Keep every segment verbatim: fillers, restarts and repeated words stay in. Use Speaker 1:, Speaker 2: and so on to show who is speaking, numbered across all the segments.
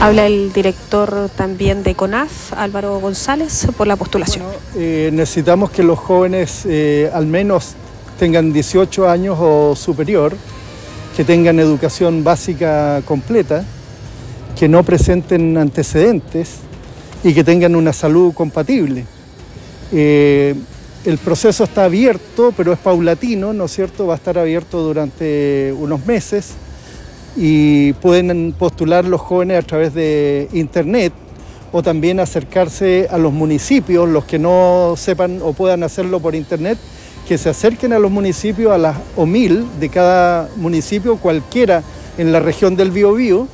Speaker 1: Habla el director también de CONAF, Álvaro González, por la postulación.
Speaker 2: Bueno, eh, necesitamos que los jóvenes eh, al menos tengan dieciocho años o superior, que tengan educación básica completa, que no presenten antecedentes y que tengan una salud compatible. Eh, el proceso está abierto, pero es paulatino, ¿no es cierto? Va a estar abierto durante unos meses y pueden postular los jóvenes a través de internet o también acercarse a los municipios, los que no sepan o puedan hacerlo por internet, que se acerquen a los municipios, a las O M I L de cada municipio, cualquiera en la región del Biobío,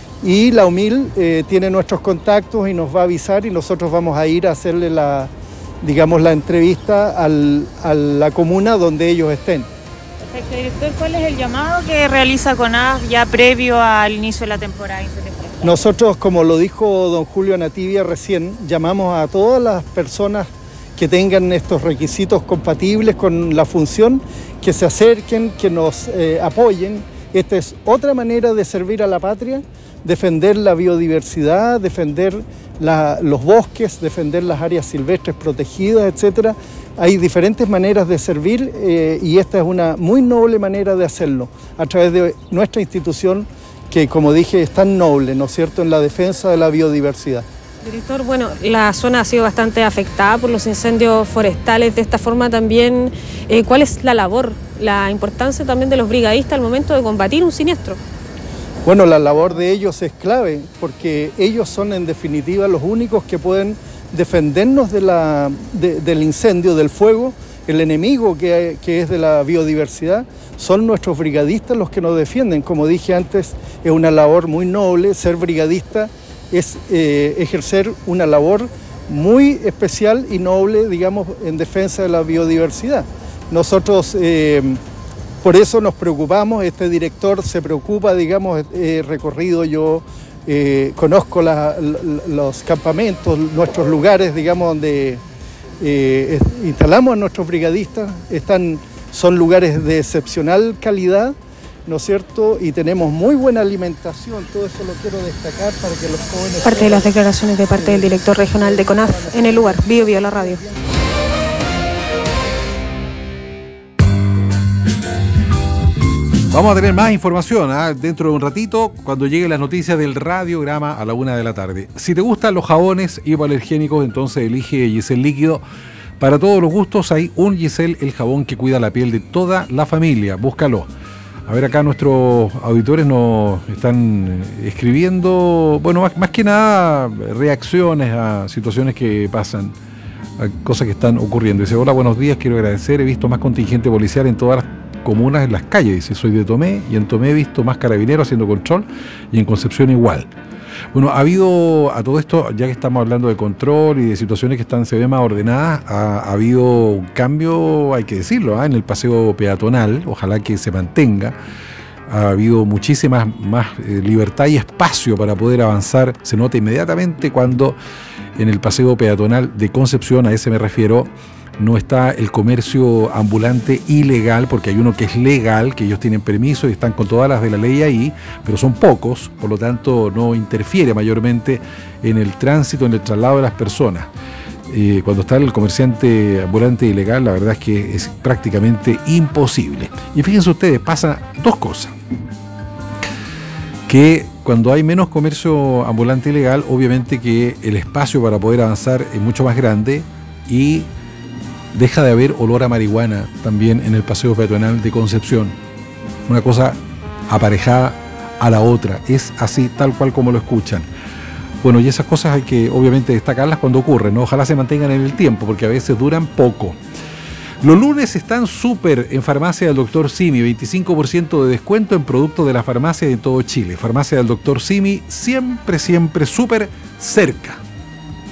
Speaker 2: y la O M I L eh, tiene nuestros contactos y nos va a avisar y nosotros vamos a ir a hacerle la, digamos, la entrevista al, a la comuna donde ellos estén.
Speaker 3: Perfecto, director, ¿cuál es el llamado que realiza CONAF ya previo al inicio de la temporada?
Speaker 2: Nosotros, como lo dijo don Julio Anativia recién, llamamos a todas las personas que tengan estos requisitos compatibles con la función, que se acerquen, que nos eh, apoyen. Esta es otra manera de servir a la patria, defender la biodiversidad, defender la, los bosques, defender las áreas silvestres protegidas, etcétera. Hay diferentes maneras de servir eh, y esta es una muy noble manera de hacerlo, a través de nuestra institución que, como dije, es tan noble, ¿no es cierto?, en la defensa de la biodiversidad.
Speaker 1: Director, bueno, la zona ha sido bastante afectada por los incendios forestales. De esta forma también, eh, ¿cuál es la labor, la importancia también de los brigadistas al momento de combatir un siniestro?
Speaker 2: Bueno, la labor de ellos es clave, porque ellos son en definitiva los únicos que pueden defendernos de la, de, del incendio, del fuego. El enemigo que, que es de la biodiversidad son nuestros brigadistas los que nos defienden. Como dije antes, es una labor muy noble. Ser brigadista es eh, ejercer una labor muy especial y noble, digamos, en defensa de la biodiversidad. Nosotros eh, por eso nos preocupamos, este director se preocupa, digamos, he recorrido yo, eh, conozco la, la, los campamentos, nuestros lugares, digamos, donde eh, instalamos a nuestros brigadistas, están, son lugares de excepcional calidad, ¿no es cierto? Y tenemos muy buena alimentación, todo eso lo quiero destacar para que los jóvenes...
Speaker 1: Parte de las declaraciones de parte del director regional de CONAF en el lugar, Bio Bio la radio.
Speaker 4: Vamos a tener más información ¿eh? dentro de un ratito, cuando llegue las noticias del radiograma a la una de la tarde. Si te gustan los jabones hipoalergénicos, entonces elige Giselle Líquido. Para todos los gustos hay un Giselle, el jabón que cuida la piel de toda la familia. Búscalo. A ver, acá nuestros auditores nos están escribiendo, bueno, más, más que nada reacciones a situaciones que pasan, a cosas que están ocurriendo. Dice, hola, buenos días, quiero agradecer, he visto más contingente policial en todas las comunas, en las calles. Dice, soy de Tomé y en Tomé he visto más carabineros haciendo control y en Concepción igual. Bueno, ha habido, a todo esto, ya que estamos hablando de control y de situaciones que están se ven más ordenadas, ha, ha habido un cambio, hay que decirlo, ¿eh? en el paseo peatonal, ojalá que se mantenga. Ha habido muchísima más eh, libertad y espacio para poder avanzar. Se nota inmediatamente cuando en el paseo peatonal de Concepción, a ese me refiero, no está el comercio ambulante ilegal, porque hay uno que es legal, que ellos tienen permiso y están con todas las de la ley ahí, pero son pocos, por lo tanto no interfiere mayormente en el tránsito, en el traslado de las personas. Eh, cuando está el comerciante ambulante ilegal, la verdad es que es prácticamente imposible. Y fíjense ustedes, pasan dos cosas. Que cuando hay menos comercio ambulante ilegal, obviamente que el espacio para poder avanzar es mucho más grande y deja de haber olor a marihuana también en el paseo peatonal de Concepción. Una cosa aparejada a la otra. Es así, tal cual como lo escuchan. Bueno, y esas cosas hay que obviamente destacarlas cuando ocurren, ¿no? Ojalá se mantengan en el tiempo, porque a veces duran poco. Los lunes están súper en Farmacia del Doctor Simi, veinticinco por ciento de descuento en productos de la farmacia de todo Chile. Farmacia del Doctor Simi, siempre, siempre súper cerca.